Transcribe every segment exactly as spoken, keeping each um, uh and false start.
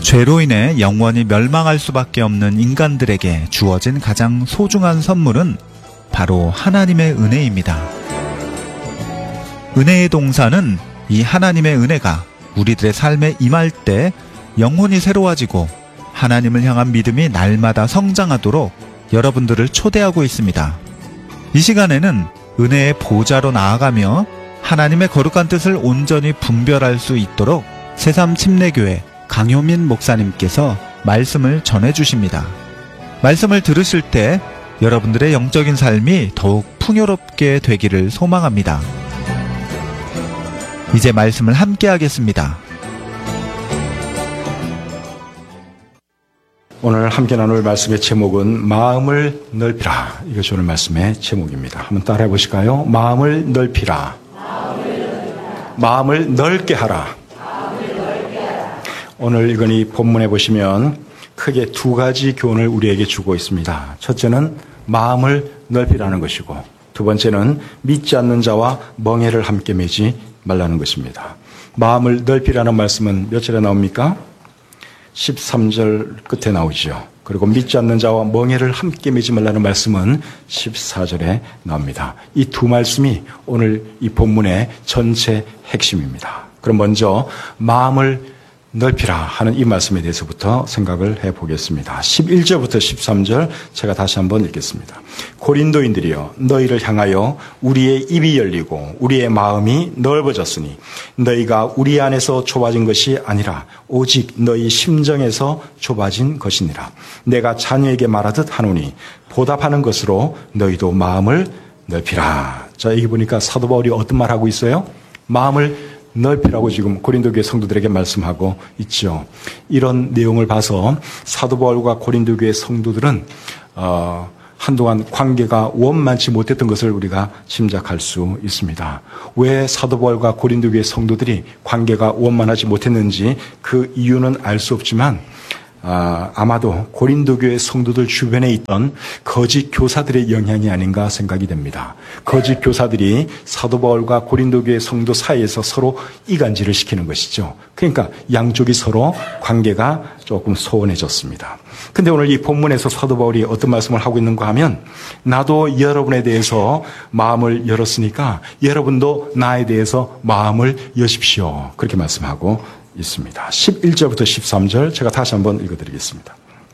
죄로 인해 영원히 멸망할 수밖에 없는 인간들에게 주어진 가장 소중한 선물은 바로 하나님의 은혜입니다. 은혜의 동사는 이 하나님의 은혜가 우리들의 삶에 임할 때 영혼이 새로워지고 하나님을 향한 믿음이 날마다 성장하도록 여러분들을 초대하고 있습니다. 이 시간에는 은혜의 보좌로 나아가며 하나님의 거룩한 뜻을 온전히 분별할 수 있도록 새삼 침례교회 강효민 목사님께서 말씀을 전해주십니다. 말씀을 들으실 때 여러분들의 영적인 삶이 더욱 풍요롭게 되기를 소망합니다. 이제 말씀을 함께 하겠습니다. 오늘 함께 나눌 말씀의 제목은 마음을 넓히라. 이것이 오늘 말씀의 제목입니다. 한번 따라해 보실까요? 마음을 넓히라. 마음을, 넓히라. 마음을 넓게 하라. 마음을 넓게 하라. 오늘 이건 이 본문에 보시면 크게 두 가지 교훈을 우리에게 주고 있습니다. 첫째는 마음을 넓히라는 것이고, 두 번째는 믿지 않는 자와 멍에를 함께 매지 말라는 것입니다. 마음을 넓히라는 말씀은 몇 절에 나옵니까? 십삼 절 끝에 나오죠. 그리고 믿지 않는 자와 멍에를 함께 매지 말라는 말씀은 십사 절에 나옵니다. 이 두 말씀이 오늘 이 본문의 전체 핵심입니다. 그럼 먼저 마음을 넓히라 하는 이 말씀에 대해서부터 생각을 해보겠습니다. 십일 절부터 십삼 절 제가 다시 한번 읽겠습니다. 고린도인들이여, 너희를 향하여 우리의 입이 열리고 우리의 마음이 넓어졌으니 너희가 우리 안에서 좁아진 것이 아니라 오직 너희 심정에서 좁아진 것이니라. 내가 자녀에게 말하듯 하노니 보답하는 것으로 너희도 마음을 넓히라. 자, 여기 보니까 사도 바울이 어떤 말 하고 있어요? 마음을 넓히라고 지금 고린도 교회 성도들에게 말씀하고 있죠. 이런 내용을 봐서 사도 바울과 고린도 교회 성도들은 어, 한동안 관계가 원만치 못했던 것을 우리가 짐작할 수 있습니다. 왜 사도 바울과 고린도 교회 성도들이 관계가 원만하지 못했는지 그 이유는 알 수 없지만 아, 아마도 고린도 교회 성도들 주변에 있던 거짓 교사들의 영향이 아닌가 생각이 됩니다. 거짓 교사들이 사도 바울과 고린도 교회 성도 사이에서 서로 이간질을 시키는 것이죠. 그러니까 양쪽이 서로 관계가 조금 소원해졌습니다. 근데 오늘 이 본문에서 사도 바울이 어떤 말씀을 하고 있는가 하면, 나도 여러분에 대해서 마음을 열었으니까 여러분도 나에 대해서 마음을 여십시오. 그렇게 말씀하고 있습니다. 십일 절부터 십삼 절 제가 다시 한번 읽어드리겠습니다.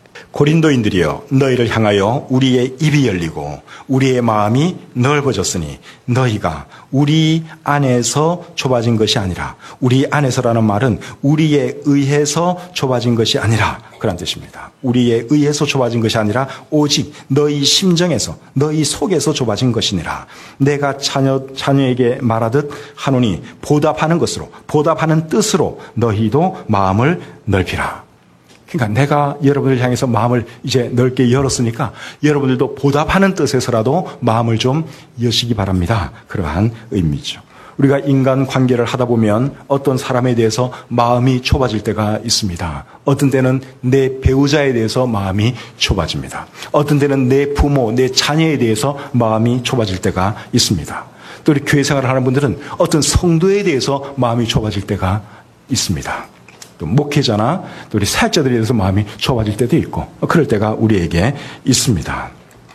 고린도인들이여, 너희를 향하여 우리의 입이 열리고 우리의 마음이 넓어졌으니 너희가 우리 안에서 좁아진 것이 아니라, 우리 안에서라는 말은 우리에 의해서 좁아진 것이 아니라 그런 뜻입니다. 우리에 의해서 좁아진 것이 아니라 오직 너희 심정에서, 너희 속에서 좁아진 것이니라. 내가 자녀, 자녀에게 말하듯 하노니 보답하는 것으로, 보답하는 뜻으로 너희도 마음을 넓히라. 그러니까 내가 여러분을 향해서 마음을 이제 넓게 열었으니까 여러분들도 보답하는 뜻에서라도 마음을 좀 여시기 바랍니다. 그러한 의미죠. 우리가 인간 관계를 하다 보면 어떤 사람에 대해서 마음이 좁아질 때가 있습니다. 어떤 때는 내 배우자에 대해서 마음이 좁아집니다. 어떤 때는 내 부모, 내 자녀에 대해서 마음이 좁아질 때가 있습니다. 또 우리 교회 생활을 하는 분들은 어떤 성도에 대해서 마음이 좁아질 때가 있습니다. 또 목회자나 또 우리 사역자들에 대해서 마음이 좁아질 때도 있고, 그럴 때가 우리에게 있습니다.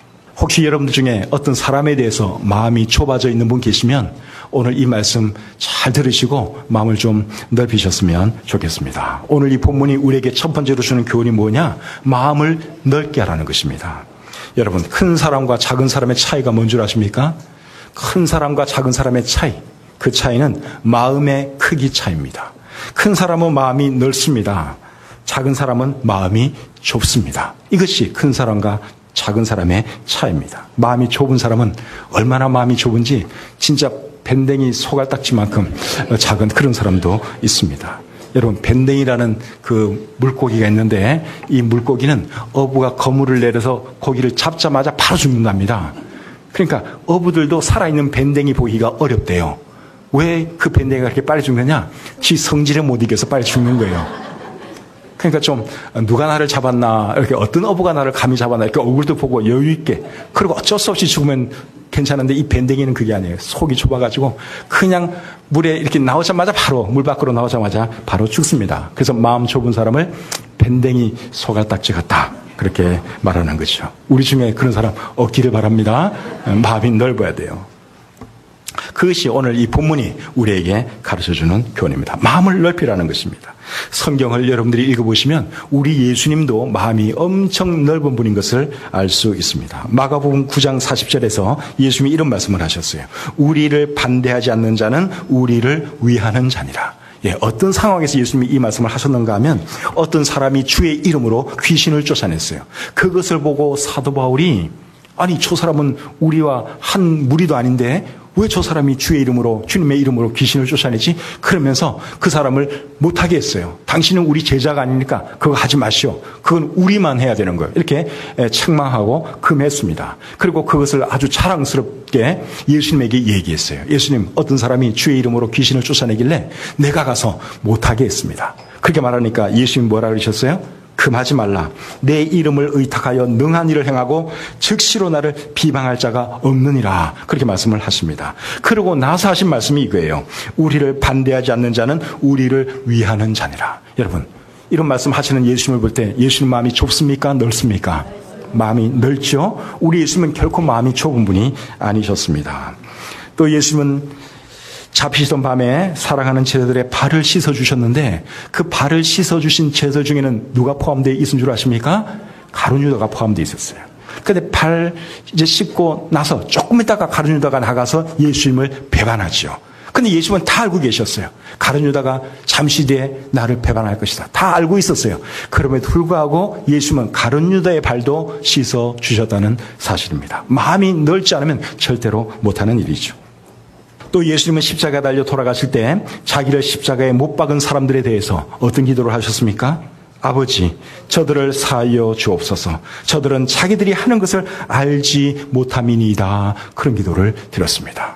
혹시 여러분들 중에 어떤 사람에 대해서 마음이 좁아져 있는 분 계시면 오늘 이 말씀 잘 들으시고 마음을 좀 넓히셨으면 좋겠습니다. 오늘 이 본문이 우리에게 첫 번째로 주는 교훈이 뭐냐? 마음을 넓게 하라는 것입니다. 여러분, 큰 사람과 작은 사람의 차이가 뭔 줄 아십니까? 큰 사람과 작은 사람의 차이, 그 차이는 마음의 크기 차이입니다. 큰 사람은 마음이 넓습니다. 작은 사람은 마음이 좁습니다. 이것이 큰 사람과 작은 사람의 차이입니다. 마음이 좁은 사람은 얼마나 마음이 좁은지 진짜 밴댕이 소갈딱지만큼 작은 그런 사람도 있습니다. 여러분, 밴댕이라는 그 물고기가 있는데 이 물고기는 어부가 그물을 내려서 고기를 잡자마자 바로 죽는답니다. 그러니까 어부들도 살아있는 밴댕이 보기가 어렵대요. 왜 그 밴댕이가 그렇게 빨리 죽느냐? 지 성질에 못 이겨서 빨리 죽는 거예요. 그러니까 좀 누가 나를 잡았나, 이렇게 어떤 어부가 나를 감히 잡았나 이렇게 얼굴도 보고 여유 있게, 그리고 어쩔 수 없이 죽으면 괜찮은데 이 밴댕이는 그게 아니에요. 속이 좁아가지고 그냥 물에 이렇게 나오자마자 바로, 물 밖으로 나오자마자 바로 죽습니다. 그래서 마음 좁은 사람을 밴댕이 소갈딱지 같다. 그렇게 말하는 거죠. 우리 중에 그런 사람 없기를 바랍니다. 마음이 넓어야 돼요. 그것이 오늘 이 본문이 우리에게 가르쳐주는 교훈입니다. 마음을 넓히라는 것입니다. 성경을 여러분들이 읽어보시면 우리 예수님도 마음이 엄청 넓은 분인 것을 알 수 있습니다. 마가복음 구 장 사십 절에서 예수님이 이런 말씀을 하셨어요. 우리를 반대하지 않는 자는 우리를 위하는 자니라. 예, 어떤 상황에서 예수님이 이 말씀을 하셨는가 하면 어떤 사람이 주의 이름으로 귀신을 쫓아냈어요. 그것을 보고 사도 바울이 아니 저 사람은 우리와 한 무리도 아닌데 왜 저 사람이 주의 이름으로 주님의 이름으로 귀신을 쫓아내지? 그러면서 그 사람을 못하게 했어요. 당신은 우리 제자가 아니니까 그거 하지 마시오. 그건 우리만 해야 되는 거예요. 이렇게 책망하고 금했습니다. 그리고 그것을 아주 자랑스럽게 예수님에게 얘기했어요. 예수님, 어떤 사람이 주의 이름으로 귀신을 쫓아내길래 내가 가서 못하게 했습니다. 그렇게 말하니까 예수님이 뭐라 그러셨어요? 금하지 말라. 내 이름을 의탁하여 능한 일을 행하고 즉시로 나를 비방할 자가 없느니라. 그렇게 말씀을 하십니다. 그러고 나서 하신 말씀이 이거예요. 우리를 반대하지 않는 자는 우리를 위하는 자니라. 여러분, 이런 말씀 하시는 예수님을 볼 때 예수님 마음이 좁습니까? 넓습니까? 마음이 넓죠? 우리 예수님은 결코 마음이 좁은 분이 아니셨습니다. 또 예수님은 잡히시던 밤에 사랑하는 제자들의 발을 씻어주셨는데 그 발을 씻어주신 제자 중에는 누가 포함되어 있은 줄 아십니까? 가룟 유다가 포함되어 있었어요. 그런데 발 이제 씻고 나서 조금 있다가 가룟 유다가 나가서 예수님을 배반하죠. 근데 예수님은 다 알고 계셨어요. 가룟 유다가 잠시 뒤에 나를 배반할 것이다. 다 알고 있었어요. 그럼에도 불구하고 예수님은 가룟 유다의 발도 씻어주셨다는 사실입니다. 마음이 넓지 않으면 절대로 못하는 일이죠. 또 예수님은 십자가에 달려 돌아가실 때 자기를 십자가에 못 박은 사람들에 대해서 어떤 기도를 하셨습니까? 아버지, 저들을 사하여 주옵소서. 저들은 자기들이 하는 것을 알지 못함이니이다. 그런 기도를 드렸습니다.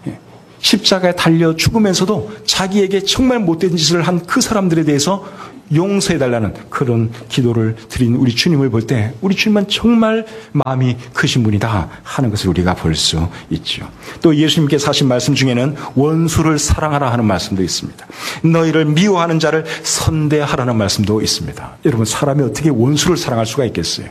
십자가에 달려 죽으면서도 자기에게 정말 못된 짓을 한 그 사람들에 대해서 용서해달라는 그런 기도를 드린 우리 주님을 볼 때 우리 주님은 정말 마음이 크신 분이다 하는 것을 우리가 볼 수 있죠. 또 예수님께서 하신 말씀 중에는 원수를 사랑하라 하는 말씀도 있습니다. 너희를 미워하는 자를 선대하라는 말씀도 있습니다. 여러분, 사람이 어떻게 원수를 사랑할 수가 있겠어요?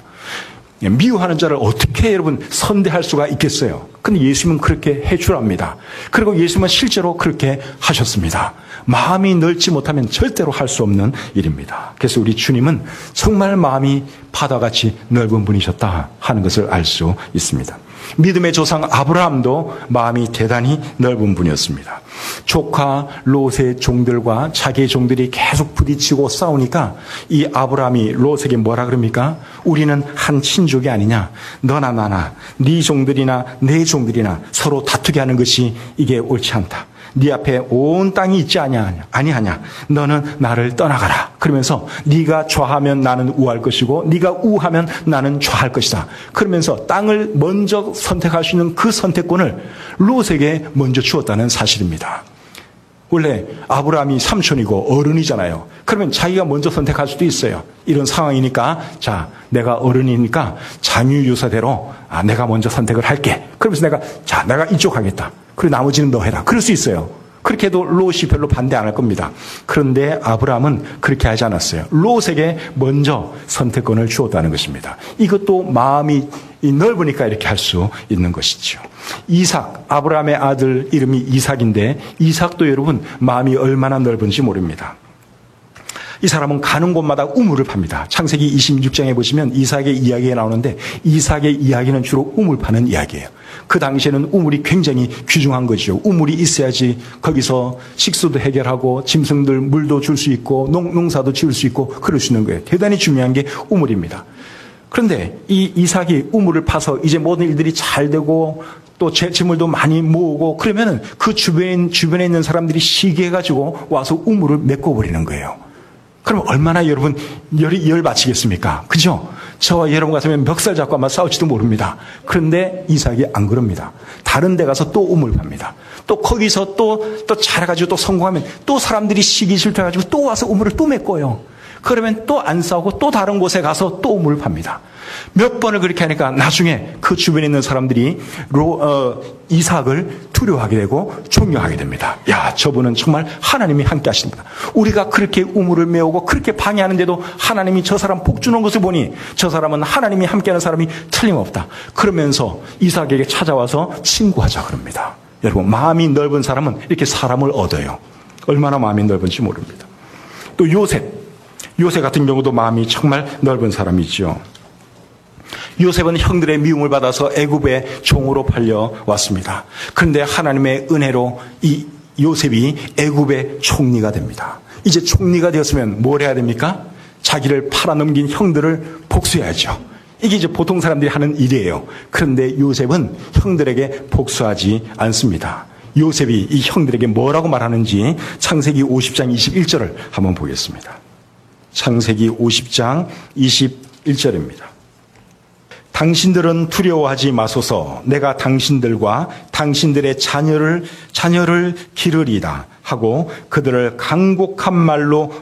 미워하는 자를 어떻게 여러분 선대할 수가 있겠어요? 근데 예수님은 그렇게 해주랍니다. 그리고 예수님은 실제로 그렇게 하셨습니다. 마음이 넓지 못하면 절대로 할 수 없는 일입니다. 그래서 우리 주님은 정말 마음이 바다같이 넓은 분이셨다 하는 것을 알 수 있습니다. 믿음의 조상 아브라함도 마음이 대단히 넓은 분이었습니다. 조카 롯의 종들과 자기의 종들이 계속 부딪히고 싸우니까 이 아브라함이 롯에게 뭐라 그럽니까? 우리는 한 친족이 아니냐? 너나 나나 네 종들이나 내 종들이나 서로 다투게 하는 것이 이게 옳지 않다. 네 앞에 온 땅이 있지 아니하냐? 아니하냐? 너는 나를 떠나가라. 그러면서 네가 좌하면 나는 우할 것이고 네가 우하면 나는 좌할 것이다. 그러면서 땅을 먼저 선택할 수 있는 그 선택권을 롯에게 먼저 주었다는 사실입니다. 원래 아브라함이 삼촌이고 어른이잖아요. 그러면 자기가 먼저 선택할 수도 있어요. 이런 상황이니까 자, 내가 어른이니까 자유유사대로 아, 내가 먼저 선택을 할게. 그러면서 내가 자, 내가 이쪽 하겠다. 그리고 나머지는 너 해라. 그럴 수 있어요. 그렇게 해도 롯이 별로 반대 안 할 겁니다. 그런데 아브라함은 그렇게 하지 않았어요. 롯에게 먼저 선택권을 주었다는 것입니다. 이것도 마음이 넓으니까 이렇게 할 수 있는 것이죠. 이삭, 아브라함의 아들 이름이 이삭인데 이삭도 여러분 마음이 얼마나 넓은지 모릅니다. 이 사람은 가는 곳마다 우물을 팝니다. 창세기 이십육 장에 보시면 이삭의 이야기가 나오는데 이삭의 이야기는 주로 우물 파는 이야기예요. 그 당시에는 우물이 굉장히 귀중한 거죠. 우물이 있어야지 거기서 식수도 해결하고 짐승들 물도 줄 수 있고 농, 농사도 지을 수 있고 그럴 수 있는 거예요. 대단히 중요한 게 우물입니다. 그런데 이 이삭이 우물을 파서 이제 모든 일들이 잘 되고 또 재물도 많이 모으고 그러면은 그 주변에, 주변에 있는 사람들이 시기해가지고 와서 우물을 메꿔버리는 거예요. 그럼 얼마나 여러분 열이 열 받치겠습니까? 그죠? 저와 여러분 같으면 멱살 잡고 아마 싸울지도 모릅니다. 그런데 이삭이 안 그럽니다. 다른 데 가서 또 우물 팝니다. 또 거기서 또, 또 잘해가지고 또 성공하면 또 사람들이 시기 질투해가지고 또 와서 우물을 또 메꿔요. 그러면 또 안 싸우고 또 다른 곳에 가서 또 우물을 팝니다. 몇 번을 그렇게 하니까 나중에 그 주변에 있는 사람들이 로, 어, 이삭을 두려워하게 되고 존경하게 됩니다. 야, 저분은 정말 하나님이 함께 하십니다. 우리가 그렇게 우물을 메우고 그렇게 방해하는데도 하나님이 저 사람 복 주는 것을 보니 저 사람은 하나님이 함께하는 사람이 틀림없다. 그러면서 이삭에게 찾아와서 친구하자 그럽니다. 여러분, 마음이 넓은 사람은 이렇게 사람을 얻어요. 얼마나 마음이 넓은지 모릅니다. 또 요셉, 요셉 같은 경우도 마음이 정말 넓은 사람이죠. 요셉은 형들의 미움을 받아서 애굽의 종으로 팔려왔습니다. 그런데 하나님의 은혜로 이 요셉이 애굽의 총리가 됩니다. 이제 총리가 되었으면 뭘 해야 됩니까? 자기를 팔아넘긴 형들을 복수해야죠. 이게 이제 보통 사람들이 하는 일이에요. 그런데 요셉은 형들에게 복수하지 않습니다. 요셉이 이 형들에게 뭐라고 말하는지 창세기 오십 장 이십일 절을 한번 보겠습니다. 창세기 오십 장 이십일 절입니다. 당신들은 두려워하지 마소서. 내가 당신들과 당신들의 자녀를 자녀를 기르리다 하고 그들을 간곡한 말로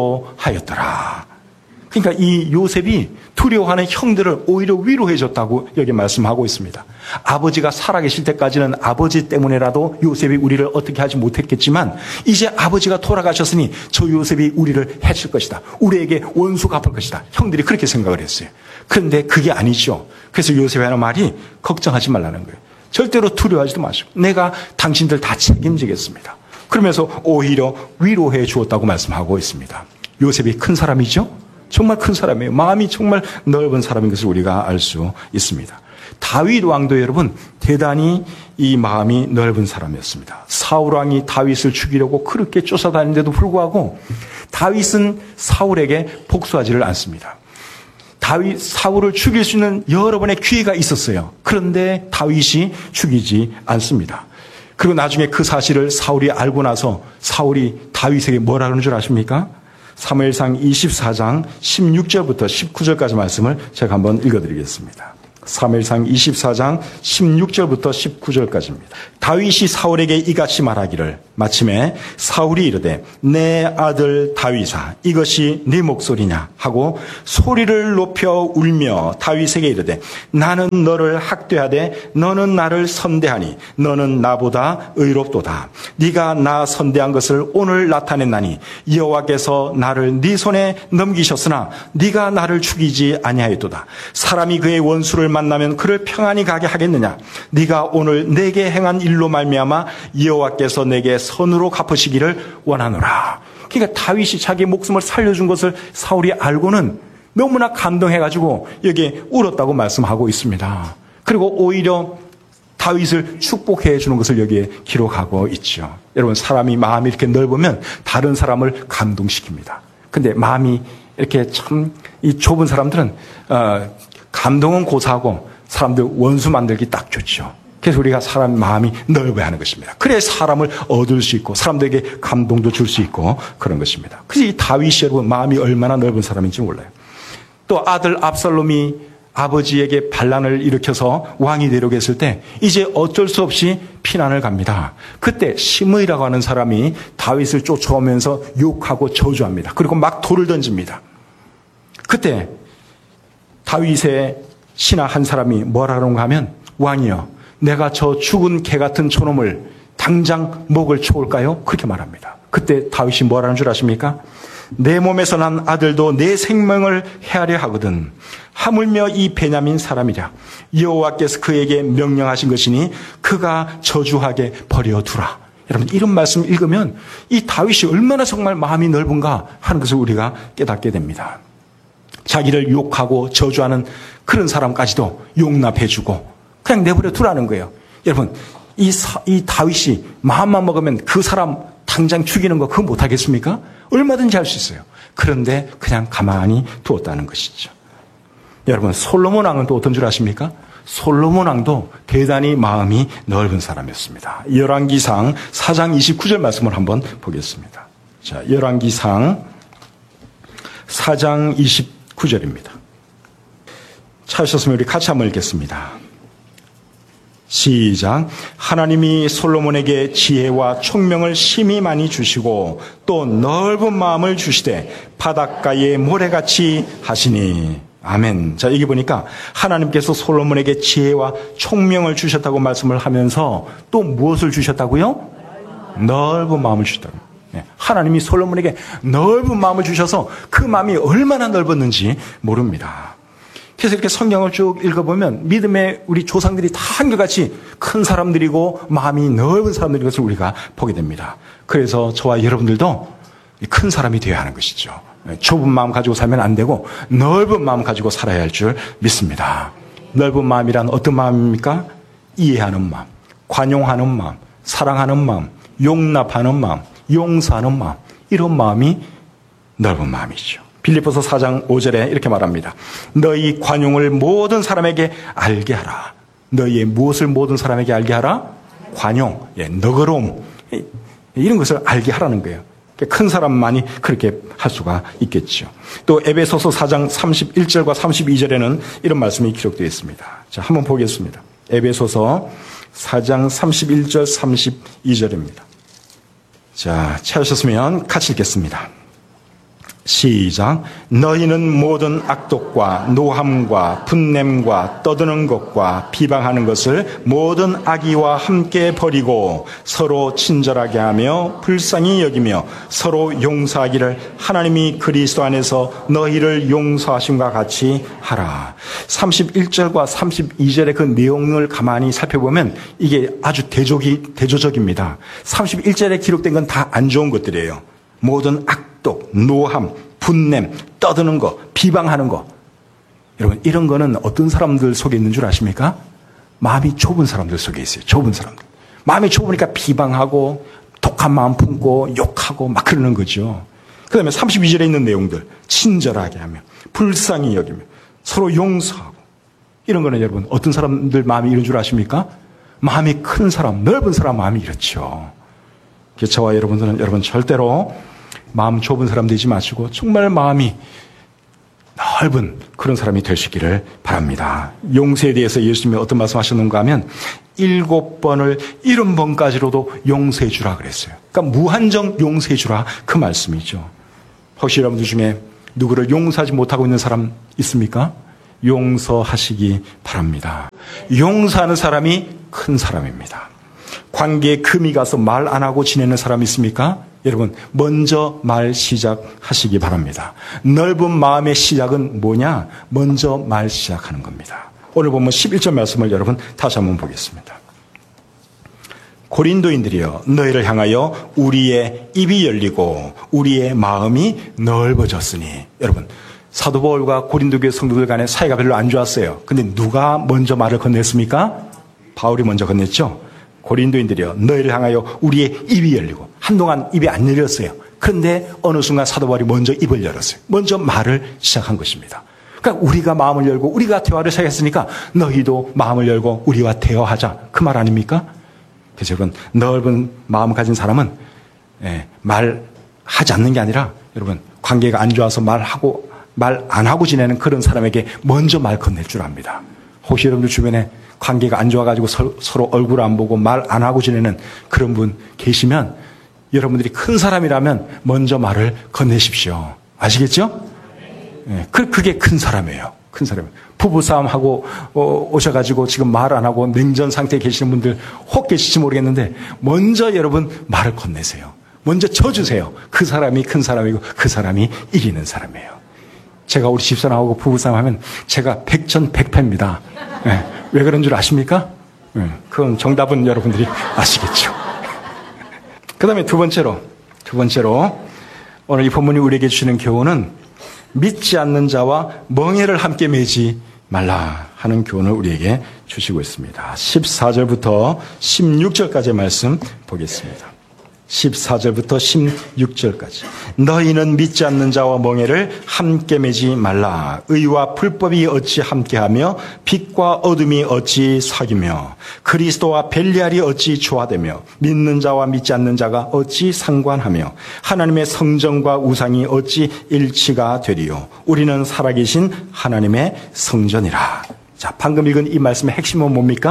위로하였더라. 그러니까 이 요셉이 두려워하는 형들을 오히려 위로해줬다고 여기 말씀하고 있습니다. 아버지가 살아계실 때까지는 아버지 때문에라도 요셉이 우리를 어떻게 하지 못했겠지만 이제 아버지가 돌아가셨으니 저 요셉이 우리를 해칠 것이다. 우리에게 원수 갚을 것이다. 형들이 그렇게 생각을 했어요. 그런데 그게 아니죠. 그래서 요셉이 하는 말이 걱정하지 말라는 거예요. 절대로 두려워하지도 마시고 내가 당신들 다 책임지겠습니다. 그러면서 오히려 위로해 주었다고 말씀하고 있습니다. 요셉이 큰 사람이죠? 정말 큰 사람이에요. 마음이 정말 넓은 사람인 것을 우리가 알 수 있습니다. 다윗 왕도 여러분 대단히 이 마음이 넓은 사람이었습니다. 사울 왕이 다윗을 죽이려고 그렇게 쫓아다니는데도 불구하고 다윗은 사울에게 복수하지를 않습니다. 다윗, 사울을 죽일 수 있는 여러 번의 기회가 있었어요. 그런데 다윗이 죽이지 않습니다. 그리고 나중에 그 사실을 사울이 알고 나서 사울이 다윗에게 뭐라 그러는 줄 아십니까? 사무엘상 이십사 장 십육 절부터 십구 절까지 말씀을 제가 한번 읽어드리겠습니다. 사무엘상 이십사 장 십육 절부터 십구 절까지입니다. 다윗이 사울에게 이같이 말하기를 마침에 사울이 이르되 내 아들 다윗아 이것이 네 목소리냐 하고 소리를 높여 울며 다윗에게 이르되 나는 너를 학대하되 너는 나를 선대하니 너는 나보다 의롭도다. 네가 나 선대한 것을 오늘 나타냈나니 여호와께서 나를 네 손에 넘기셨으나 네가 나를 죽이지 아니하였도다. 사람이 그의 원수를 만나면 그를 평안히 가게 하겠느냐. 네가 오늘 내게 행한 일로 말미암아 여호와께서 내게 선으로 갚으시기를 원하노라. 그러니까 다윗이 자기 목숨을 살려준 것을 사울이 알고는 너무나 감동해가지고 여기에 울었다고 말씀하고 있습니다. 그리고 오히려 다윗을 축복해 주는 것을 여기에 기록하고 있죠. 여러분, 사람이 마음이 이렇게 넓으면 다른 사람을 감동시킵니다. 근데 마음이 이렇게 참 이 좁은 사람들은 어, 감동은 고사하고 사람들 원수 만들기 딱 좋죠. 그래서 우리가 사람 마음이 넓어야 하는 것입니다. 그래야 사람을 얻을 수 있고 사람들에게 감동도 줄 수 있고 그런 것입니다. 그래서 이 다윗이 여러분 마음이 얼마나 넓은 사람인지 몰라요. 또 아들 압살롬이 아버지에게 반란을 일으켜서 왕이 되려고 했을 때 이제 어쩔 수 없이 피난을 갑니다. 그때 시므이라고 하는 사람이 다윗을 쫓아오면서 욕하고 저주합니다. 그리고 막 돌을 던집니다. 그때 다윗의 신하 한 사람이 뭐라 그런가 하면 왕이여 내가 저 죽은 개 같은 저놈을 당장 목을 쳐올까요? 그렇게 말합니다. 그때 다윗이 뭐라는 줄 아십니까? 내 몸에서 난 아들도 내 생명을 해하려 하거든. 하물며 이 베냐민 사람이랴. 여호와께서 그에게 명령하신 것이니 그가 저주하게 버려두라. 여러분 이런 말씀 읽으면 이 다윗이 얼마나 정말 마음이 넓은가 하는 것을 우리가 깨닫게 됩니다. 자기를 욕하고 저주하는 그런 사람까지도 용납해주고 그냥 내버려 두라는 거예요. 여러분 이, 사, 이 다윗이 마음만 먹으면 그 사람 당장 죽이는 거 그거 못하겠습니까? 얼마든지 할 수 있어요. 그런데 그냥 가만히 두었다는 것이죠. 여러분 솔로몬 왕은 또 어떤 줄 아십니까? 솔로몬 왕도 대단히 마음이 넓은 사람이었습니다. 열왕기상 사 장 이십구 절 말씀을 한번 보겠습니다. 자, 열왕기상 사 장 이십구 절입니다. 찾으셨으면 우리 같이 한번 읽겠습니다. 시작. 하나님이 솔로몬에게 지혜와 총명을 심히 많이 주시고 또 넓은 마음을 주시되 바닷가의 모래같이 하시니. 아멘. 자, 여기 보니까 하나님께서 솔로몬에게 지혜와 총명을 주셨다고 말씀을 하면서 또 무엇을 주셨다고요? 넓은 마음을 주셨다고. 네. 하나님이 솔로몬에게 넓은 마음을 주셔서 그 마음이 얼마나 넓었는지 모릅니다. 그래서 이렇게 성경을 쭉 읽어보면 믿음의 우리 조상들이 다 한결같이 큰 사람들이고 마음이 넓은 사람들인 것을 우리가 보게 됩니다. 그래서 저와 여러분들도 큰 사람이 되어야 하는 것이죠. 좁은 마음 가지고 살면 안 되고 넓은 마음 가지고 살아야 할 줄 믿습니다. 넓은 마음이란 어떤 마음입니까? 이해하는 마음, 관용하는 마음, 사랑하는 마음, 용납하는 마음, 용서하는 마음, 이런 마음이 넓은 마음이죠. 빌립보서 사 장 오 절에 이렇게 말합니다. 너희 관용을 모든 사람에게 알게 하라. 너희의 무엇을 모든 사람에게 알게 하라? 관용, 예, 너그러움, 이런 것을 알게 하라는 거예요. 큰 사람만이 그렇게 할 수가 있겠죠. 또 에베소서 사 장 삼십일 절과 삼십이 절에는 이런 말씀이 기록되어 있습니다. 자, 한번 보겠습니다. 에베소서 사 장 삼십일 절 삼십이 절입니다. 자, 찾으셨으면 같이 읽겠습니다. 시작. 너희는 모든 악독과 노함과 분냄과 떠드는 것과 비방하는 것을 모든 악의와 함께 버리고 서로 친절하게 하며 불쌍히 여기며 서로 용서하기를 하나님이 그리스도 안에서 너희를 용서하심과 같이 하라. 삼십일 절과 삼십이 절의 그 내용을 가만히 살펴보면 이게 아주 대조기, 대조적입니다. 삼십일 절에 기록된 건 다 안 좋은 것들이에요. 모든 악독, 노함, 분냄, 떠드는 거, 비방하는 거. 여러분, 이런 거는 어떤 사람들 속에 있는 줄 아십니까? 마음이 좁은 사람들 속에 있어요. 좁은 사람들. 마음이 좁으니까 비방하고 독한 마음 품고 욕하고 막 그러는 거죠. 그 다음에 삼십이 절에 있는 내용들. 친절하게 하며 불쌍히 여기며 서로 용서하고. 이런 거는 여러분 어떤 사람들 마음이 이런 줄 아십니까? 마음이 큰 사람, 넓은 사람 마음이 이렇죠. 저와 여러분들은 여러분 절대로 마음 좁은 사람 되지 마시고 정말 마음이 넓은 그런 사람이 되시기를 바랍니다. 용서에 대해서 예수님이 어떤 말씀하셨는가 하면 일곱 번을 일흔 번까지로도 용서해 주라 그랬어요. 그러니까 무한정 용서해 주라 그 말씀이죠. 혹시 여러분들 중에 누구를 용서하지 못하고 있는 사람 있습니까? 용서하시기 바랍니다. 용서하는 사람이 큰 사람입니다. 관계에 금이 가서 말 안 하고 지내는 사람 있습니까? 여러분 먼저 말 시작하시기 바랍니다. 넓은 마음의 시작은 뭐냐? 먼저 말 시작하는 겁니다. 오늘 보면 십일 절 말씀을 여러분 다시 한번 보겠습니다. 고린도인들이여 너희를 향하여 우리의 입이 열리고 우리의 마음이 넓어졌으니. 여러분 사도 바울과 고린도 교회 성도들 간에 사이가 별로 안 좋았어요. 근데 누가 먼저 말을 건넸습니까? 바울이 먼저 건넸죠. 고린도인들이여 너희를 향하여 우리의 입이 열리고. 한동안 입이 안 열렸어요. 그런데 어느 순간 사도 바울이 먼저 입을 열었어요. 먼저 말을 시작한 것입니다. 그러니까 우리가 마음을 열고 우리가 대화를 시작했으니까 너희도 마음을 열고 우리와 대화하자. 그 말 아닙니까? 그래서 여러분 넓은 마음 가진 사람은 예, 말하지 않는 게 아니라 여러분 관계가 안 좋아서 말하고 말 안 하고 지내는 그런 사람에게 먼저 말 건넬 줄 압니다. 혹시 여러분들 주변에 관계가 안 좋아가지고 서로, 서로 얼굴 안 보고 말 안 하고 지내는 그런 분 계시면 여러분들이 큰 사람이라면 먼저 말을 건네십시오. 아시겠죠? 네, 그, 그게 큰 사람이에요. 큰 사람. 부부싸움하고 어, 오셔가지고 지금 말 안 하고 냉전 상태에 계시는 분들 혹 계실지 모르겠는데 먼저 여러분 말을 건네세요. 먼저 쳐주세요. 그 사람이 큰 사람이고 그 사람이 이기는 사람이에요. 제가 우리 집사람하고 부부싸움 하면 제가 백전백패입니다. 네, 왜 그런 줄 아십니까? 네, 그건 정답은 여러분들이 아시겠죠. 그 다음에 두 번째로, 두 번째로, 오늘 이 본문이 우리에게 주시는 교훈은 믿지 않는 자와 멍에를 함께 매지 말라 하는 교훈을 우리에게 주시고 있습니다. 십사 절부터 십육 절까지의 말씀 보겠습니다. 십사 절부터 십육 절까지. 너희는 믿지 않는 자와 멍에를 함께 매지 말라. 의와 불법이 어찌 함께하며 빛과 어둠이 어찌 사귀며 그리스도와 벨리알이 어찌 조화되며 믿는 자와 믿지 않는 자가 어찌 상관하며 하나님의 성전과 우상이 어찌 일치가 되리요. 우리는 살아계신 하나님의 성전이라. 자, 방금 읽은 이 말씀의 핵심은 뭡니까?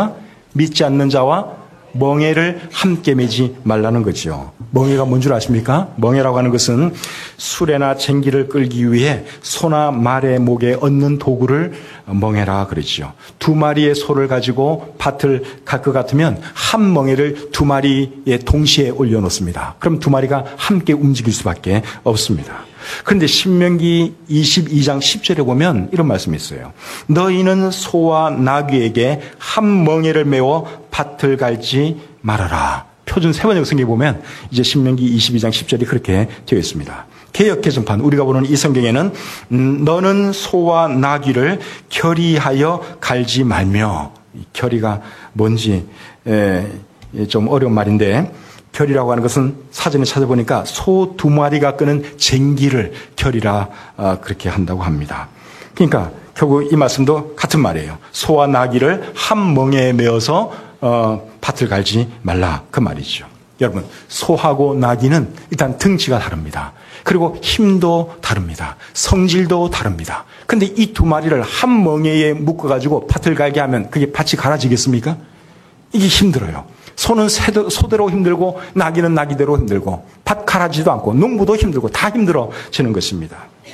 믿지 않는 자와 멍에를 함께 매지 말라는 거죠. 멍에가 뭔 줄 아십니까? 멍에라고 하는 것은 수레나 쟁기를 끌기 위해 소나 말의 목에 얹는 도구를 멍에라 그러지요. 두 마리의 소를 가지고 밭을 갈 것 같으면 한 멍에를 두 마리에 동시에 올려놓습니다. 그럼 두 마리가 함께 움직일 수밖에 없습니다. 그런데 신명기 이십이 장 십 절에 보면 이런 말씀이 있어요. 너희는 소와 나귀에게 한 멍에를 메워 밭을 갈지 말아라. 표준 세 번역 성경에 보면 이제 신명기 이십이 장 십 절이 그렇게 되어 있습니다. 개역 개정판 우리가 보는 이 성경에는 음, 너는 소와 나귀를 결의하여 갈지 말며, 결의가 뭔지 에, 좀 어려운 말인데, 결이라고 하는 것은 사전에 찾아보니까 소 두 마리가 끄는 쟁기를 결이라 어, 그렇게 한다고 합니다. 그러니까 결국 이 말씀도 같은 말이에요. 소와 나귀를 한 멍에에 메어서 어, 밭을 갈지 말라 그 말이죠. 여러분, 소하고 나귀는 일단 등치가 다릅니다. 그리고 힘도 다릅니다. 성질도 다릅니다. 그런데 이 두 마리를 한 멍에에 묶어가지고 밭을 갈게 하면 그게 밭이 갈아지겠습니까? 이게 힘들어요. 소는 소대로 힘들고 나귀는 나귀대로 힘들고 밭 갈아지도 않고 농부도 힘들고 다 힘들어지는 것입니다.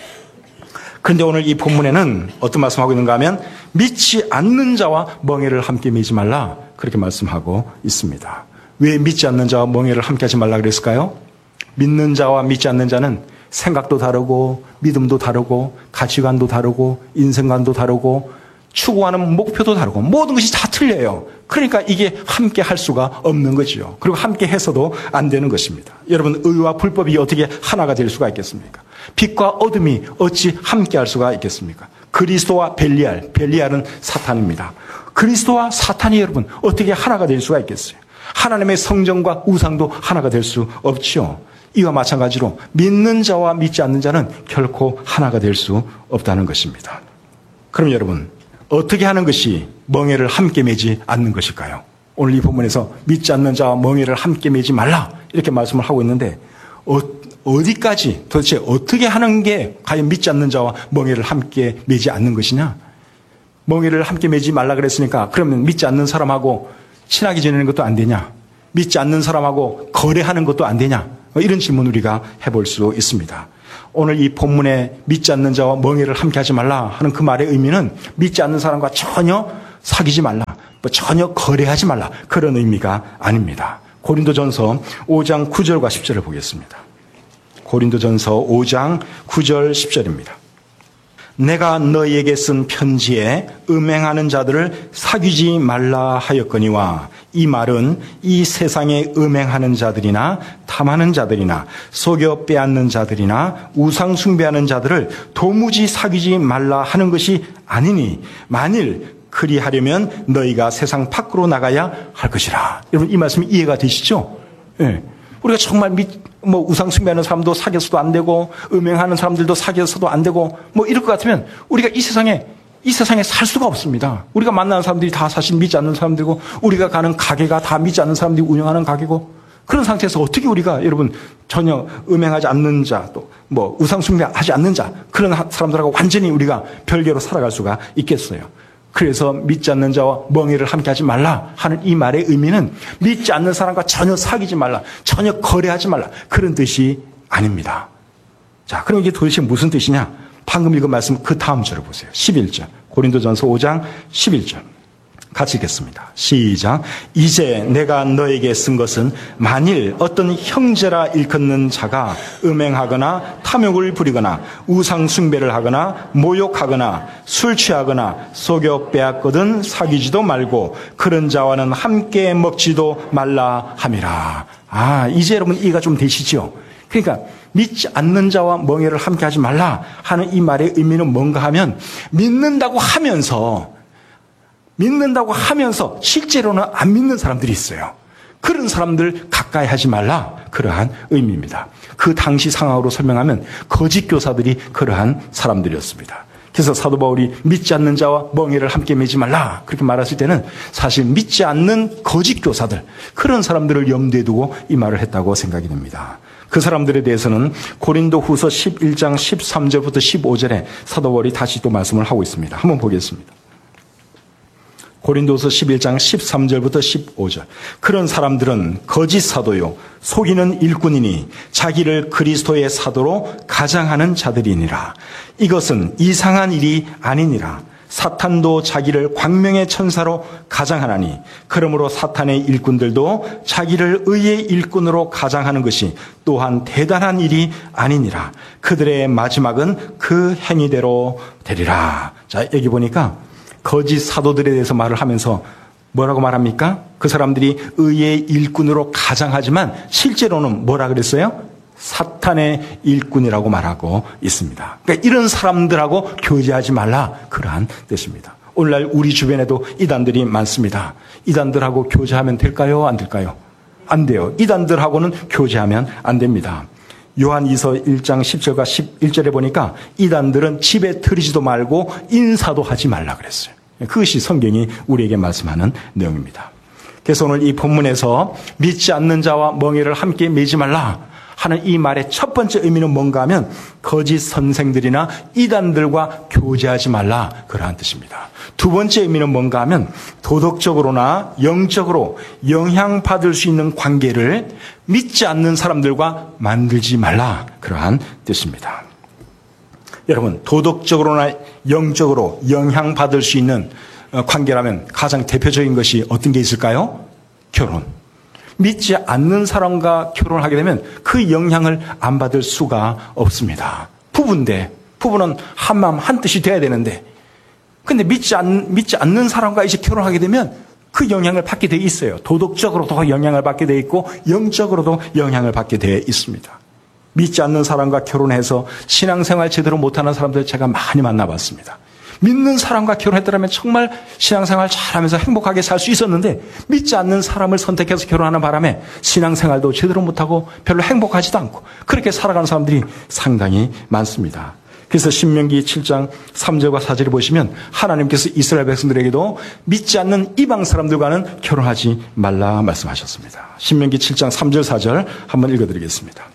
그런데 오늘 이 본문에는 어떤 말씀하고 있는가 하면 믿지 않는 자와 멍에를 함께 매지 말라 그렇게 말씀하고 있습니다. 왜 믿지 않는 자와 멍에를 함께 하지 말라 그랬을까요? 믿는 자와 믿지 않는 자는 생각도 다르고 믿음도 다르고 가치관도 다르고 인생관도 다르고 추구하는 목표도 다르고 모든 것이 다 틀려요. 그러니까 이게 함께 할 수가 없는 거죠. 그리고 함께 해서도 안 되는 것입니다. 여러분, 의와 불법이 어떻게 하나가 될 수가 있겠습니까? 빛과 어둠이 어찌 함께 할 수가 있겠습니까? 그리스도와 벨리알, 벨리알은 사탄입니다. 그리스도와 사탄이 여러분 어떻게 하나가 될 수가 있겠어요? 하나님의 성전과 우상도 하나가 될 수 없죠. 이와 마찬가지로 믿는 자와 믿지 않는 자는 결코 하나가 될 수 없다는 것입니다. 그럼 여러분, 어떻게 하는 것이 멍에를 함께 매지 않는 것일까요? 오늘 이 본문에서 믿지 않는 자와 멍에를 함께 매지 말라 이렇게 말씀을 하고 있는데 어, 어디까지 도대체 어떻게 하는 게 과연 믿지 않는 자와 멍에를 함께 매지 않는 것이냐? 멍에를 함께 매지 말라 그랬으니까 그러면 믿지 않는 사람하고 친하게 지내는 것도 안 되냐? 믿지 않는 사람하고 거래하는 것도 안 되냐? 이런 질문 우리가 해볼 수 있습니다. 오늘 이 본문에 믿지 않는 자와 멍에를 함께 하지 말라 하는 그 말의 의미는 믿지 않는 사람과 전혀 사귀지 말라, 뭐 전혀 거래하지 말라 그런 의미가 아닙니다. 고린도전서 오 장 구 절과 십 절을 보겠습니다. 고린도전서 오 장 구 절 십 절입니다. 내가 너희에게 쓴 편지에 음행하는 자들을 사귀지 말라 하였거니와 이 말은 이 세상에 음행하는 자들이나 탐하는 자들이나 속여 빼앗는 자들이나 우상 숭배하는 자들을 도무지 사귀지 말라 하는 것이 아니니 만일 그리하려면 너희가 세상 밖으로 나가야 할 것이라. 여러분, 이 말씀이 이해가 되시죠? 예. 우리가 정말 믿, 뭐 우상 숭배하는 사람도 사귀어서도 안 되고 음행하는 사람들도 사귀어서도 안 되고 뭐 이럴 것 같으면 우리가 이 세상에 이 세상에 살 수가 없습니다. 우리가 만나는 사람들이 다 사실 믿지 않는 사람들이고 우리가 가는 가게가 다 믿지 않는 사람들이 운영하는 가게고 그런 상태에서 어떻게 우리가 여러분 전혀 음행하지 않는 자 또 뭐 우상 숭배하지 않는 자 그런 사람들하고 완전히 우리가 별개로 살아갈 수가 있겠어요. 그래서 믿지 않는 자와 멍에를 함께 하지 말라 하는 이 말의 의미는 믿지 않는 사람과 전혀 사귀지 말라, 전혀 거래하지 말라 그런 뜻이 아닙니다. 자, 그럼 이게 도대체 무슨 뜻이냐? 방금 읽은 말씀 그 다음 절을 보세요. 십일 절. 고린도전서 오 장 십일 절. 같이 읽겠습니다. 시작. 이제 내가 너에게 쓴 것은 만일 어떤 형제라 일컫는 자가 음행하거나 탐욕을 부리거나 우상 숭배를 하거나 모욕하거나 술 취하거나 속여 빼앗거든 사귀지도 말고 그런 자와는 함께 먹지도 말라 함이라. 아, 이제 여러분 이해가 좀 되시죠? 그러니까 믿지 않는 자와 멍에를 함께 하지 말라 하는 이 말의 의미는 뭔가 하면 믿는다고 하면서 믿는다고 하면서 실제로는 안 믿는 사람들이 있어요. 그런 사람들 가까이 하지 말라 그러한 의미입니다. 그 당시 상황으로 설명하면 거짓 교사들이 그러한 사람들이었습니다. 그래서 사도 바울이 믿지 않는 자와 멍에를 함께 매지 말라 그렇게 말했을 때는 사실 믿지 않는 거짓 교사들 그런 사람들을 염두에 두고 이 말을 했다고 생각이 됩니다. 그 사람들에 대해서는 고린도 후서 십일 장 십삼 절부터 십오 절에 사도 바울이 다시 또 말씀을 하고 있습니다. 한번 보겠습니다. 고린도서 십일 장 십삼 절부터 십오 절. 그런 사람들은 거짓 사도요 속이는 일꾼이니 자기를 그리스도의 사도로 가장하는 자들이니라. 이것은 이상한 일이 아니니라. 사탄도 자기를 광명의 천사로 가장하나니 그러므로 사탄의 일꾼들도 자기를 의의 일꾼으로 가장하는 것이 또한 대단한 일이 아니니라. 그들의 마지막은 그 행위대로 되리라. 자, 여기 보니까 거짓 사도들에 대해서 말을 하면서 뭐라고 말합니까? 그 사람들이 의의 일꾼으로 가장하지만 실제로는 뭐라 그랬어요? 사탄의 일꾼이라고 말하고 있습니다. 그러니까 이런 사람들하고 교제하지 말라, 그러한 뜻입니다. 오늘날 우리 주변에도 이단들이 많습니다. 이단들하고 교제하면 될까요? 안 될까요? 안 돼요. 이단들하고는 교제하면 안 됩니다. 요한이서 일 장 십 절과 십일 절에 보니까 이단들은 집에 들이지도 말고 인사도 하지 말라 그랬어요. 그것이 성경이 우리에게 말씀하는 내용입니다. 그래서 오늘 이 본문에서 믿지 않는 자와 멍에를 함께 매지 말라 하는 이 말의 첫 번째 의미는 뭔가 하면 거짓 선생들이나 이단들과 교제하지 말라, 그러한 뜻입니다. 두 번째 의미는 뭔가 하면 도덕적으로나 영적으로 영향받을 수 있는 관계를 믿지 않는 사람들과 만들지 말라, 그러한 뜻입니다. 여러분, 도덕적으로나 영적으로 영향받을 수 있는 관계라면 가장 대표적인 것이 어떤 게 있을까요? 결혼. 믿지 않는 사람과 결혼하게 되면 그 영향을 안 받을 수가 없습니다. 부부인데, 부부는 한 마음 한 뜻이 돼야 되는데, 근데 믿지 않, 믿지 않는 사람과 이제 결혼하게 되면 그 영향을 받게 돼 있어요. 도덕적으로도 영향을 받게 돼 있고, 영적으로도 영향을 받게 돼 있습니다. 믿지 않는 사람과 결혼해서 신앙생활 제대로 못하는 사람들 제가 많이 만나봤습니다. 믿는 사람과 결혼했더라면 정말 신앙생활 잘하면서 행복하게 살 수 있었는데 믿지 않는 사람을 선택해서 결혼하는 바람에 신앙생활도 제대로 못하고 별로 행복하지도 않고 그렇게 살아가는 사람들이 상당히 많습니다. 그래서 신명기 칠 장 삼 절과 사 절을 보시면 하나님께서 이스라엘 백성들에게도 믿지 않는 이방 사람들과는 결혼하지 말라 말씀하셨습니다. 신명기 칠 장 삼 절 사 절 한번 읽어드리겠습니다.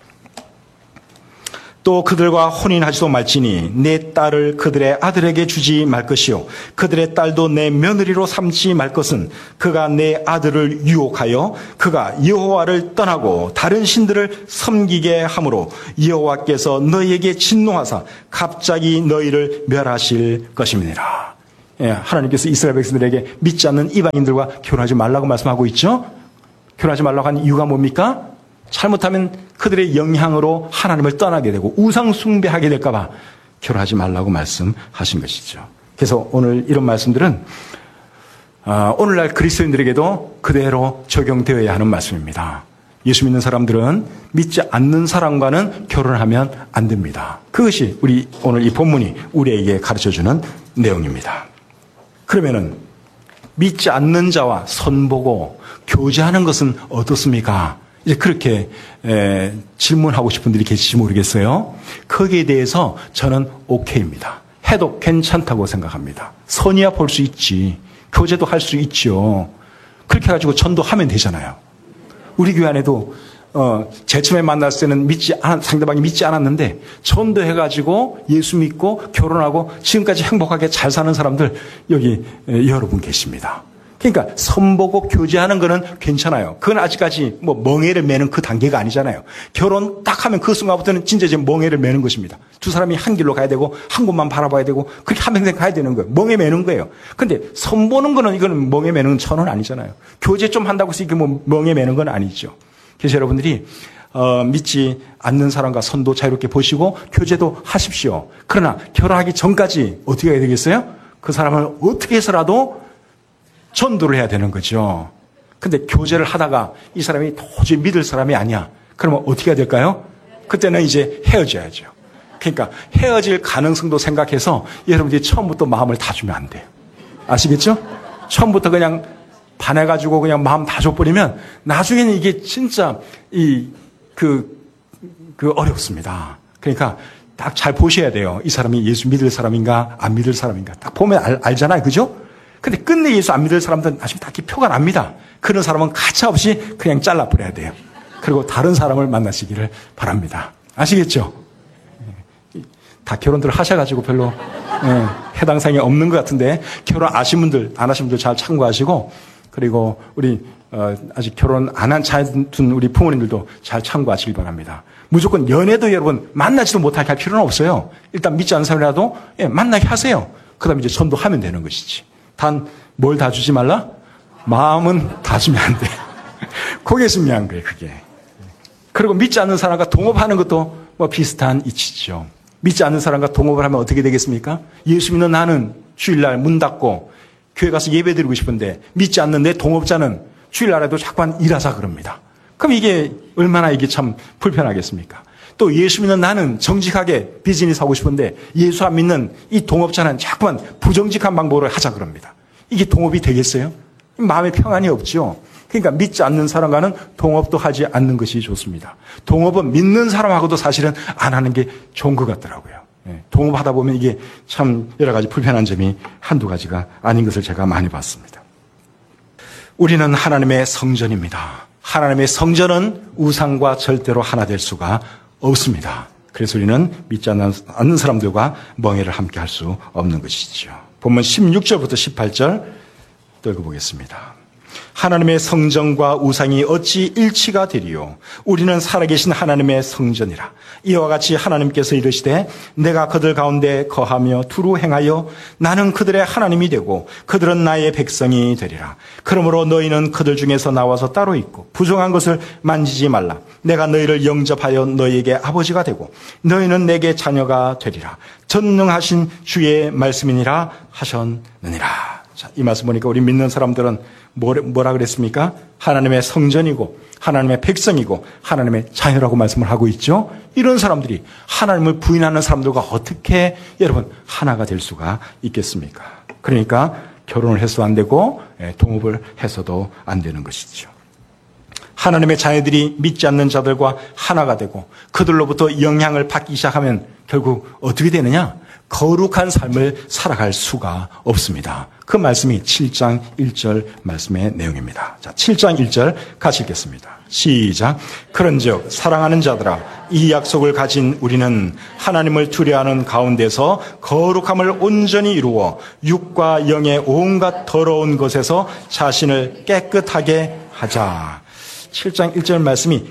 또 그들과 혼인하지도 말지니 내 딸을 그들의 아들에게 주지 말 것이요 그들의 딸도 내 며느리로 삼지 말 것은 그가 내 아들을 유혹하여 그가 여호와를 떠나고 다른 신들을 섬기게 하므로 여호와께서 너희에게 진노하사 갑자기 너희를 멸하실 것임이니라. 예, 하나님께서 이스라엘 백성들에게 믿지 않는 이방인들과 결혼하지 말라고 말씀하고 있죠. 결혼하지 말라고 한 이유가 뭡니까? 잘못하면 그들의 영향으로 하나님을 떠나게 되고 우상 숭배하게 될까 봐 결혼하지 말라고 말씀하신 것이죠. 그래서 오늘 이런 말씀들은 오늘날 그리스도인들에게도 그대로 적용되어야 하는 말씀입니다. 예수 믿는 사람들은 믿지 않는 사람과는 결혼하면 안 됩니다. 그것이 우리 오늘 이 본문이 우리에게 가르쳐주는 내용입니다. 그러면은 믿지 않는 자와 선보고 교제하는 것은 어떻습니까? 이제 그렇게 에, 질문하고 싶은 분들이 계실지 모르겠어요. 거기에 대해서 저는 오케이입니다. 해도 괜찮다고 생각합니다. 선이야 볼 수 있지. 교제도 할 수 있죠. 그렇게 해가지고 전도하면 되잖아요. 우리 교회 안에도 어, 제일 처음에 만났을 때는 믿지 않, 상대방이 믿지 않았는데 전도해가지고 예수 믿고 결혼하고 지금까지 행복하게 잘 사는 사람들 여기 에, 여러분 계십니다. 그러니까 선보고 교제하는 거는 괜찮아요. 그건 아직까지 뭐 멍에를 매는 그 단계가 아니잖아요. 결혼 딱 하면 그 순간부터는 진짜 이제 멍에를 매는 것입니다. 두 사람이 한 길로 가야 되고 한 곳만 바라봐야 되고 그렇게 한평생 가야 되는 거예요. 멍에 매는 거예요. 근데 선보는 거는 이거는 멍에 매는 천은 아니잖아요. 교제 좀 한다고 해서 이게 뭐 멍에 매는 건 아니죠. 그래서 여러분들이 어, 믿지 않는 사람과 선도 자유롭게 보시고 교제도 하십시오. 그러나 결혼하기 전까지 어떻게 해야 되겠어요? 그 사람을 어떻게 해서라도 전도를 해야 되는 거죠. 근데 교제를 하다가 이 사람이 도저히 믿을 사람이 아니야. 그러면 어떻게 해야 될까요? 그때는 이제 헤어져야죠. 그러니까 헤어질 가능성도 생각해서 여러분들이 처음부터 마음을 다 주면 안 돼요. 아시겠죠? 처음부터 그냥 반해가지고 그냥 마음 다 줘버리면 나중에는 이게 진짜 이, 그, 그 어렵습니다. 그러니까 딱 잘 보셔야 돼요. 이 사람이 예수 믿을 사람인가 안 믿을 사람인가. 딱 보면 알, 알잖아요. 그죠? 근데 끝내 예수 안 믿을 사람들은 나중에 딱히 표가 납니다. 그런 사람은 가차없이 그냥 잘라버려야 돼요. 그리고 다른 사람을 만나시기를 바랍니다. 아시겠죠? 다 결혼들 하셔가지고 별로 예, 해당 사항이 없는 것 같은데 결혼 아신 분들, 안 하신 분들 잘 참고하시고 그리고 우리 어, 아직 결혼 안 한 자녀 둔 우리 부모님들도 잘 참고하시길 바랍니다. 무조건 연애도 여러분 만나지도 못하게 할 필요는 없어요. 일단 믿지 않는 사람이라도 예, 만나게 하세요. 그 다음에 이제 전도하면 되는 것이지. 단 뭘 다 주지 말라? 마음은 다 주면 안 돼. 그게 중요한 거예요, 그게. 그리고 믿지 않는 사람과 동업하는 것도 뭐 비슷한 이치죠. 믿지 않는 사람과 동업을 하면 어떻게 되겠습니까? 예수 믿는 나는 주일날 문 닫고 교회 가서 예배 드리고 싶은데 믿지 않는 내 동업자는 주일날에도 자꾸만 일하자 그럽니다. 그럼 이게 얼마나 이게 참 불편하겠습니까? 또 예수 믿는 나는 정직하게 비즈니스 하고 싶은데 예수 안 믿는 이 동업자는 자꾸만 부정직한 방법으로 하자 그럽니다. 이게 동업이 되겠어요? 마음에 평안이 없죠. 그러니까 믿지 않는 사람과는 동업도 하지 않는 것이 좋습니다. 동업은 믿는 사람하고도 사실은 안 하는 게 좋은 것 같더라고요. 예, 동업하다 보면 이게 참 여러 가지 불편한 점이 한두 가지가 아닌 것을 제가 많이 봤습니다. 우리는 하나님의 성전입니다. 하나님의 성전은 우상과 절대로 하나 될 수가 없습니다. 그래서 우리는 믿지 않는 사람들과 멍해를 함께 할 수 없는 것이죠. 본문 십육 절부터 십팔 절 읽어보겠습니다. 하나님의 성전과 우상이 어찌 일치가 되리요? 우리는 살아계신 하나님의 성전이라. 이와 같이 하나님께서 이르시되 내가 그들 가운데 거하며 두루 행하여 나는 그들의 하나님이 되고 그들은 나의 백성이 되리라. 그러므로 너희는 그들 중에서 나와서 따로 있고 부정한 것을 만지지 말라. 내가 너희를 영접하여 너희에게 아버지가 되고 너희는 내게 자녀가 되리라. 전능하신 주의 말씀이니라 하셨느니라. 자, 이 말씀 보니까 우리 믿는 사람들은 뭐라 그랬습니까? 하나님의 성전이고 하나님의 백성이고 하나님의 자녀라고 말씀을 하고 있죠. 이런 사람들이 하나님을 부인하는 사람들과 어떻게 여러분 하나가 될 수가 있겠습니까? 그러니까 결혼을 해서 안 되고 동업을 해서도 안 되는 것이죠. 하나님의 자녀들이 믿지 않는 자들과 하나가 되고 그들로부터 영향을 받기 시작하면 결국 어떻게 되느냐? 거룩한 삶을 살아갈 수가 없습니다. 그 말씀이 칠 장 일 절 말씀의 내용입니다. 자, 칠 장 일 절 같이 읽겠습니다. 시작. 그런즉 사랑하는 자들아 이 약속을 가진 우리는 하나님을 두려워하는 가운데서 거룩함을 온전히 이루어 육과 영의 온갖 더러운 것에서 자신을 깨끗하게 하자. 칠 장 일 절 말씀이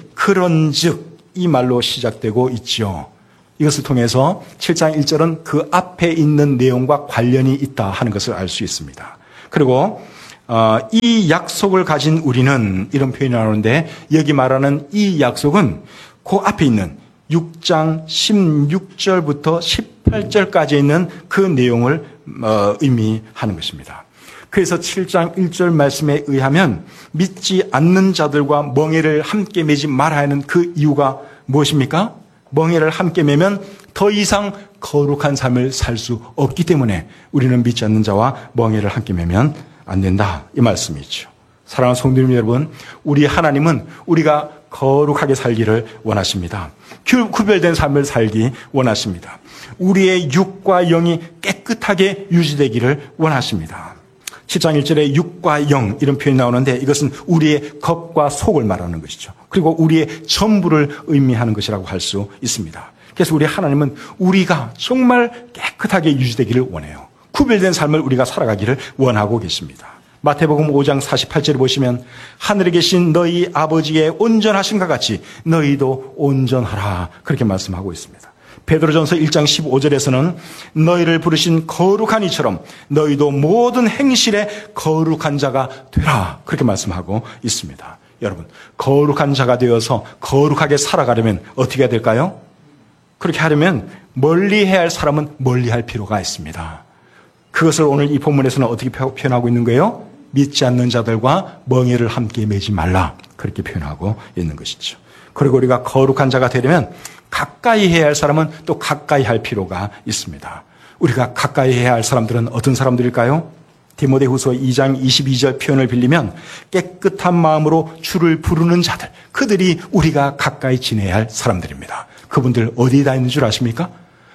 그런즉 이 말로 시작되고 있죠. 이것을 통해서 칠 장 일 절은 그 앞에 있는 내용과 관련이 있다 하는 것을 알 수 있습니다. 그리고 어, 이 약속을 가진 우리는 이런 표현이 나오는데 여기 말하는 이 약속은 그 앞에 있는 육 장 십육 절부터 십팔 절까지 있는 그 내용을 어, 의미하는 것입니다. 그래서 칠 장 일 절 말씀에 의하면 믿지 않는 자들과 멍에를 함께 매지 말아야 하는 그 이유가 무엇입니까? 멍에를 함께 매면 더 이상 거룩한 삶을 살 수 없기 때문에 우리는 믿지 않는 자와 멍에를 함께 매면 안 된다. 이 말씀이죠. 사랑하는 성도님 여러분, 우리 하나님은 우리가 거룩하게 살기를 원하십니다. 구별된 삶을 살기 원하십니다. 우리의 육과 영이 깨끗하게 유지되기를 원하십니다. 칠 장 일 절에 육과 영 이런 표현이 나오는데 이것은 우리의 겉과 속을 말하는 것이죠. 그리고 우리의 전부를 의미하는 것이라고 할 수 있습니다. 그래서 우리 하나님은 우리가 정말 깨끗하게 유지되기를 원해요. 구별된 삶을 우리가 살아가기를 원하고 계십니다. 마태복음 오 장 사십팔 절에 보시면 하늘에 계신 너희 아버지의 온전하심과 같이 너희도 온전하라 그렇게 말씀하고 있습니다. 베드로전서 일 장 십오 절에서는 너희를 부르신 거룩한 이처럼 너희도 모든 행실에 거룩한 자가 되라 그렇게 말씀하고 있습니다. 여러분, 거룩한 자가 되어서 거룩하게 살아가려면 어떻게 해야 될까요? 그렇게 하려면 멀리해야 할 사람은 멀리할 필요가 있습니다. 그것을 오늘 이 본문에서는 어떻게 표현하고 있는 거예요? 믿지 않는 자들과 멍에를 함께 매지 말라 그렇게 표현하고 있는 것이죠. 그리고 우리가 거룩한 자가 되려면 가까이 해야 할 사람은 또 가까이 할 필요가 있습니다. 우리가 가까이 해야 할 사람들은 어떤 사람들일까요? 디모데후서 이 장 이십이 절 표현을 빌리면 깨끗한 마음으로 주를 부르는 자들, 그들이 우리가 가까이 지내야 할 사람들입니다. 그분들 어디에 다 있는 줄 아십니까?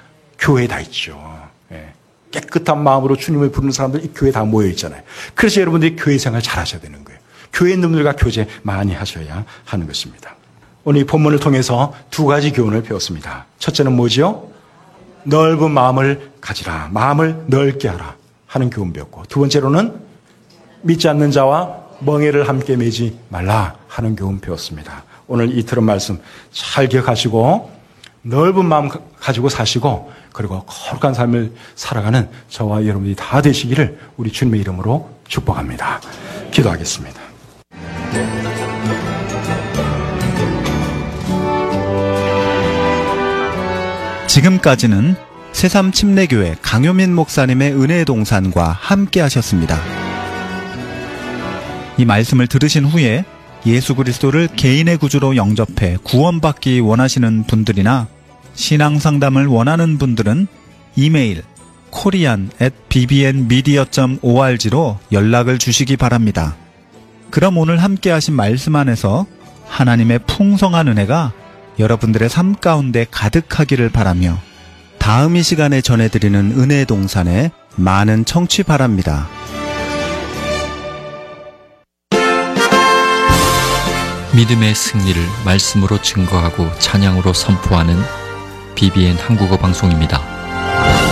교회에 다 있죠. 예. 깨끗한 마음으로 주님을 부르는 사람들 이 교회에 다 모여 있잖아요. 그래서 여러분들이 교회 생활 잘 하셔야 되는 거예요. 교회 있는 분들과 교제 많이 하셔야 하는 것입니다. 오늘 이 본문을 통해서 두 가지 교훈을 배웠습니다. 첫째는 뭐지요? 넓은 마음을 가지라. 마음을 넓게 하라 하는 교훈 배웠고, 두 번째로는 믿지 않는 자와 멍에를 함께 매지 말라 하는 교훈 배웠습니다. 오늘 이 들은 말씀 잘 기억하시고 넓은 마음 가지고 사시고, 그리고 거룩한 삶을 살아가는 저와 여러분들이 다 되시기를 우리 주님의 이름으로 축복합니다. 기도하겠습니다. 지금까지는 새삼 침례교회 강효민 목사님의 은혜의 동산과 함께 하셨습니다. 이 말씀을 들으신 후에 예수 그리스도를 개인의 구주로 영접해 구원받기 원하시는 분들이나 신앙 상담을 원하는 분들은 이메일 코리안 앳 비비엔미디어 닷 오알지로 연락을 주시기 바랍니다. 그럼 오늘 함께 하신 말씀 안에서 하나님의 풍성한 은혜가 여러분들의 삶 가운데 가득하기를 바라며 다음 이 시간에 전해드리는 은혜의 동산에 많은 청취 바랍니다. 믿음의 승리를 말씀으로 증거하고 찬양으로 선포하는 비비엔 한국어 방송입니다.